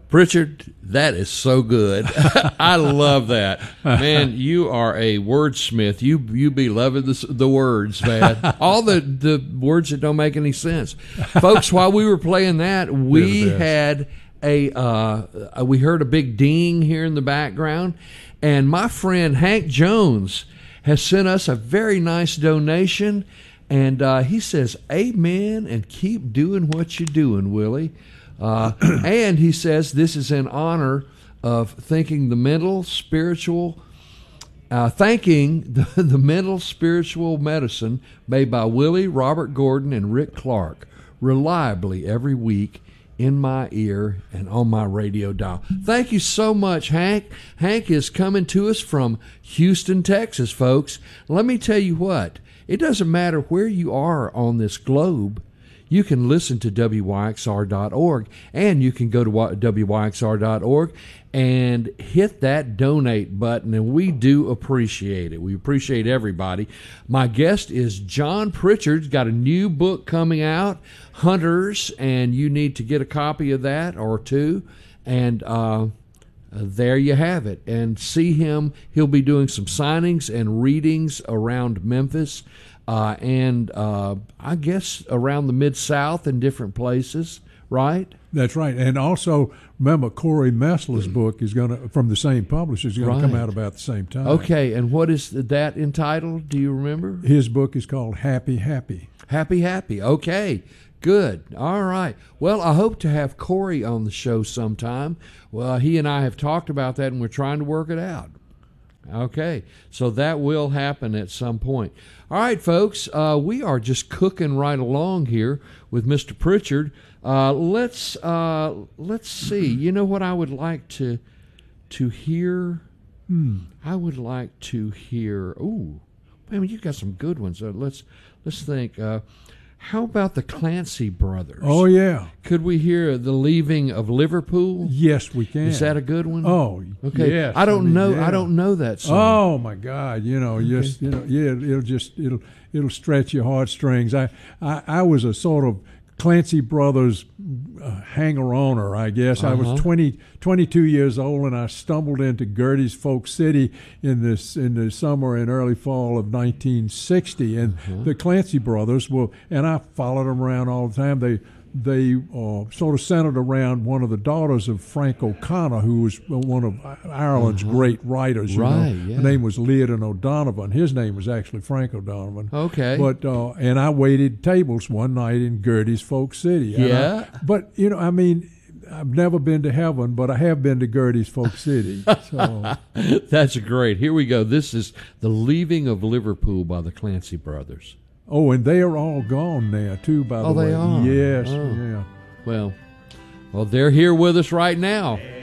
Pritchard, that is so good. I love that. Man, you are a wordsmith. You be loving the words, man. All the words that don't make any sense. Folks, while we were playing that, we had we heard a big ding here in the background, and my friend Hank Jones has sent us a very nice donation, and he says, amen, and keep doing what you're doing, Willie. And he says this is in honor of thanking the mental spiritual medicine made by Willie, Robert Gordon, and Rick Clark reliably every week in my ear and on my radio dial. Thank you so much, Hank. Hank is coming to us from Houston, Texas, folks. Let me tell you what, it doesn't matter where you are on this globe. You can listen to WYXR.org, and you can go to WYXR.org and hit that donate button, and we do appreciate it. We appreciate everybody. My guest is John Pritchard. He's got a new book coming out, Hunters, and you need to get a copy of that or two, and there you have it. And see him. He'll be doing some signings and readings around Memphis. And I guess around the Mid-South in different places, right? That's right. And also, remember, Corey Messler's book is going to, from the same publisher, is going to come out about the same time. Okay, and what is that entitled? Do you remember? His book is called Happy Happy. Happy Happy. Okay, good. All right. Well, I hope to have Corey on the show sometime. Well, he and I have talked about that, and we're trying to work it out. Okay, so that will happen at some point. All right, folks, we are just cooking right along here with Mr. Pritchard. Let's see. You know what I would like to hear? I would like to hear. Ooh, man, you've got some good ones. Let's think. How about the Clancy brothers? Oh, yeah. Could we hear The Leaving of Liverpool? Yes, we can. Is that a good one? Oh, okay. Yes. I don't know that song. Oh my God! It'll stretch your heartstrings. I was a sort of Clancy Brothers hanger-oner, I guess. I was 22 years old, and I stumbled into Gertie's Folk City in the summer and early fall of 1960. And the Clancy Brothers and I followed them around all the time. They sort of centered around one of the daughters of Frank O'Connor, who was one of Ireland's great writers. Right, yeah. Her name was Liadon O'Donovan. His name was actually Frank O'Donovan. Okay. But and I waited tables one night in Gertie's Folk City. Yeah. But I've never been to heaven, but I have been to Gertie's Folk City. So. That's great. Here we go. This is The Leaving of Liverpool by the Clancy Brothers. Oh, and they are all gone now, too, by the way. Oh, they are? Yes, oh. yeah. Well, they're here with us right now.